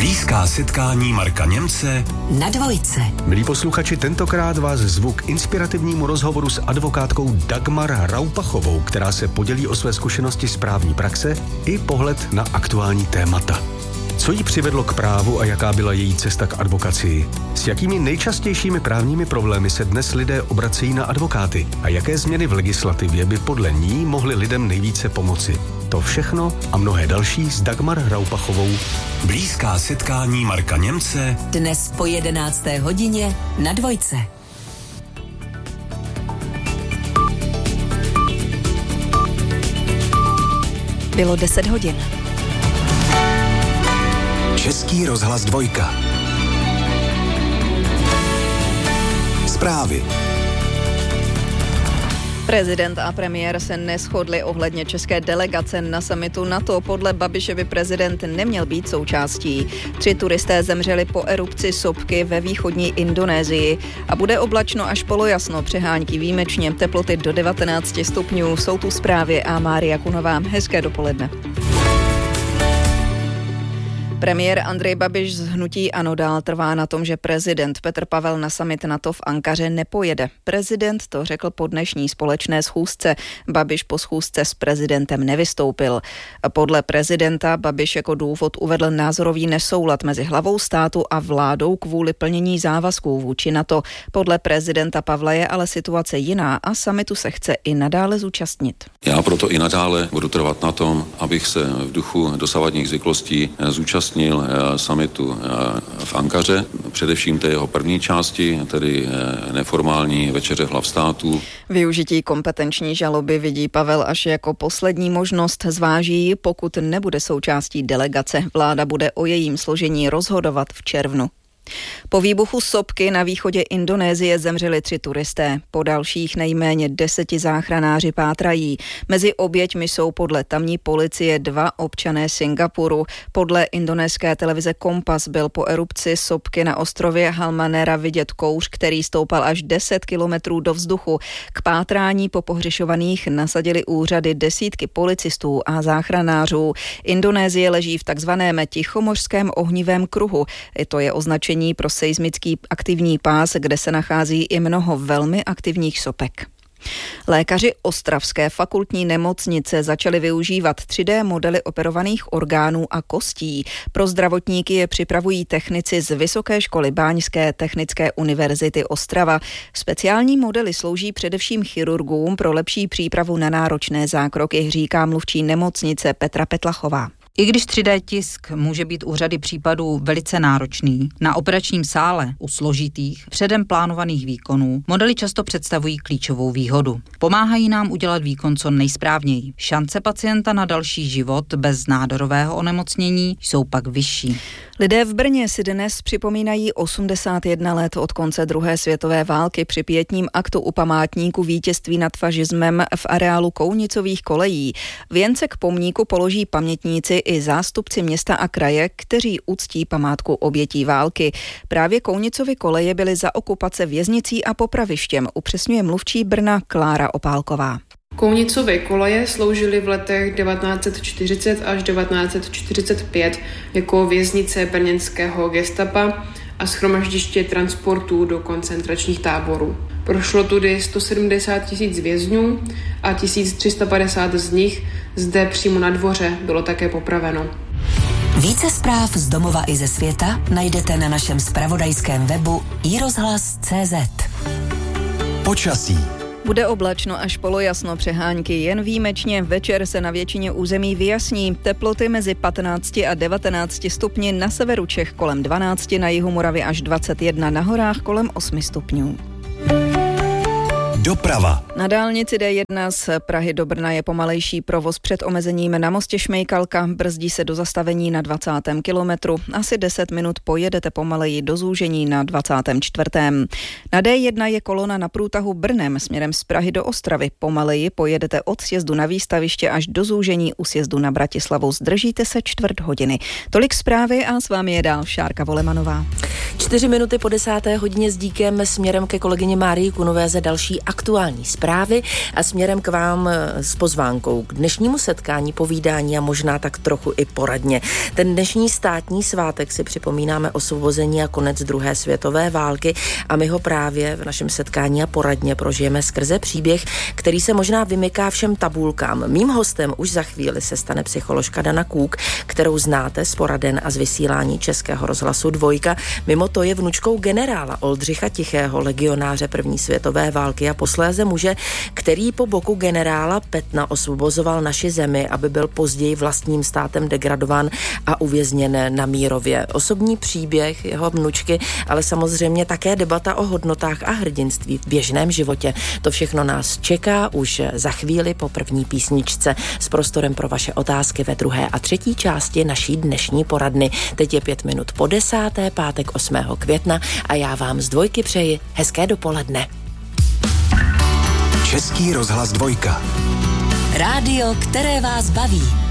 Blízká setkání Marka Němce na Dvojce. Milí posluchači, tentokrát vás zvu k inspirativnímu rozhovoru s advokátkou Dagmar Raupachovou, která se podělí o své zkušenosti z právní praxe i pohled na aktuální témata. Co jí přivedlo k právu a jaká byla její cesta k advokacii? S jakými nejčastějšími právními problémy se dnes lidé obracejí na advokáty? A jaké změny v legislativě by podle ní mohly lidem nejvíce pomoci? To všechno a mnohé další s Dagmar Raupachovou. Blízká setkání Marka Němce Dnes po 11. hodině na Dvojce. Bylo 10 hodin. Český rozhlas Dvojka. Zprávy. Prezident a premiér se neshodli ohledně české delegace na summitu NATO. Podle Babiševy prezident neměl být součástí. 3 turisté zemřeli po erupci sopky ve východní Indonésii. A bude oblačno až polojasno, přehánky výjimečně, teploty do 19 stupňů. Jsou tu zprávy a Mária Kunová. Hezké dopoledne. Premiér Andrej Babiš z hnutí ANO dál trvá na tom, že prezident Petr Pavel na summit NATO v Ankaře nepojede. Prezident to řekl po dnešní společné schůzce. Babiš po schůzce s prezidentem nevystoupil. Podle prezidenta Babiš jako důvod uvedl názorový nesoulad mezi hlavou státu a vládou kvůli plnění závazků vůči NATO. Podle prezidenta Pavla je ale situace jiná a summitu se chce i nadále zúčastnit. Já proto i nadále budu trvat na tom, abych se v duchu dosavadních zvyklostí zúčastnil summitu v Ankaře, především té jeho první části, tedy neformální večeře hlav států. Využití kompetenční žaloby vidí Pavel až jako poslední možnost, zváží, pokud nebude součástí delegace. Vláda bude o jejím složení rozhodovat v červnu. Po výbuchu sopky na východě Indonésie zemřeli 3 turisté. Po dalších nejméně 10 záchranáři pátrají. Mezi oběťmi jsou podle tamní policie 2 občané Singapuru. Podle indonéské televize Kompas byl po erupci sopky na ostrově Halmahera vidět kouř, který stoupal až 10 kilometrů do vzduchu. K pátrání po pohřešovaných nasadili úřady desítky policistů a záchranářů. Indonésie leží v takzvaném tichomořském ohnivém kruhu. To je označení pro seismický aktivní pás, kde se nachází i mnoho velmi aktivních sopek. Lékaři Ostravské fakultní nemocnice začali využívat 3D modely operovaných orgánů a kostí. Pro zdravotníky je připravují technici z Vysoké školy Báňské technické univerzity Ostrava. Speciální modely slouží především chirurgům pro lepší přípravu na náročné zákroky, říká mluvčí nemocnice Petra Petlachová. I když 3D tisk může být u řady případů velice náročný, na operačním sále u složitých, předem plánovaných výkonů modely často představují klíčovou výhodu. Pomáhají nám udělat výkon co nejsprávněji. Šance pacienta na další život bez nádorového onemocnění jsou pak vyšší. Lidé v Brně si dnes připomínají 81 let od konce druhé světové války při pietním aktu u památníku vítězství nad fašismem v areálu Kounicových kolejí. Věnce k pomníku položí pamětníci i zástupci města a kraje, kteří uctí památku obětí války. Právě Kounicovy koleje byly za okupace věznicí a popravištěm, upřesňuje mluvčí Brna Klára Opálková. Kounicovy koleje sloužily v letech 1940 až 1945 jako věznice brněnského gestapa a shromaždiště transportů do koncentračních táborů. Prošlo tudy 170 000 vězňů a 1350 z nich zde přímo na dvoře bylo také popraveno. Více zpráv z domova i ze světa najdete na našem zpravodajském webu iRozhlas.cz. Počasí. Bude oblačno až polojasno, přehánky jen výjimečně. Večer se na většině území vyjasní. Teploty mezi 15 a 19 stupni, na severu Čech kolem 12, na jihu Moravy až 21, na horách kolem 8 stupňů. Doprava. Na dálnici D1 z Prahy do Brna je pomalejší provoz před omezením na mostě Šmejkalka. Brzdí se do zastavení na 20. kilometru. Asi 10 minut pojedete pomaleji do zúžení na 24. Na D1 je kolona na průtahu Brnem směrem z Prahy do Ostravy. Pomaleji pojedete od sjezdu na výstaviště až do zúžení u sjezdu na Bratislavu. Zdržíte se 1/4 hodiny. Tolik zprávy a s vámi je dál Šárka Volemanová. 4 minuty po 10. hodině s díkem směrem ke kolegyně Márii Kunové za další aktuální zprávy a směrem k vám s pozvánkou k dnešnímu setkání, povídání a možná tak trochu i poradně. Ten dnešní státní svátek si připomínáme osvobození a konec druhé světové války a my ho právě v našem setkání a poradně prožijeme skrze příběh, který se možná vymyká všem tabulkám. Mým hostem už za chvíli se stane psycholožka Dana Kůk, kterou znáte z poraden a z vysílání Českého rozhlasu Dvojka. Mimo to je vnučkou generála Oldřicha Tichého, legionáře první světové války a posléze muže, který po boku generála Petna osvobozoval naši zemi, aby byl později vlastním státem degradován a uvězněn na Mírově. Osobní příběh jeho vnučky, ale samozřejmě také debata o hodnotách a hrdinství v běžném životě. To všechno nás čeká už za chvíli po první písničce s prostorem pro vaše otázky ve druhé a třetí části naší dnešní poradny. Teď je 5 minut po 10. pátek 8. května a já vám z Dvojky přeji hezké dopoledne. Český rozhlas Dvojka. Rádio, které vás baví.